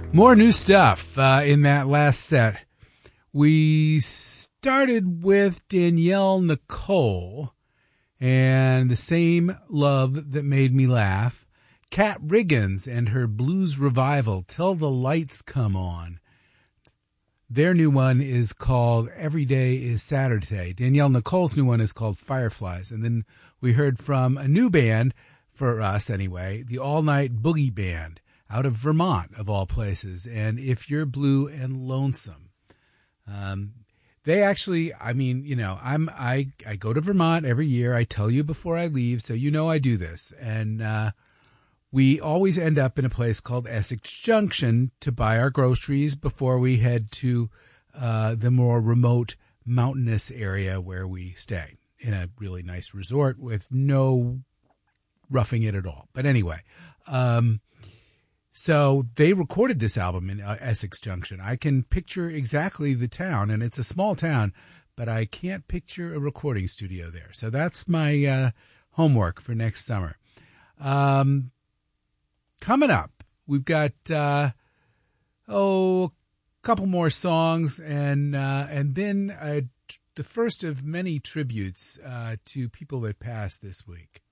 More new stuff in that last set. We started with Danielle Nicole and The Same Love That Made Me Laugh. Kat Riggins and her blues revival, Till the Lights Come On. Their new one is called Every Day is Saturday. Danielle Nicole's new one is called Fireflies. And then we heard from a new band, for us anyway, the All Night Boogie Band, out of Vermont, of all places. And If You're Blue and Lonesome. They actually, I mean, you know, I go to Vermont every year. I tell you before I leave, so you know I do this. And we always end up in a place called Essex Junction to buy our groceries before we head to the more remote mountainous area where we stay in a really nice resort with no roughing it at all. But anyway, so they recorded this album in Essex Junction. I can picture exactly the town, and it's a small town, but I can't picture a recording studio there. So that's my homework for next summer. Coming up, we've got a couple more songs, and then the first of many tributes to people that passed this week.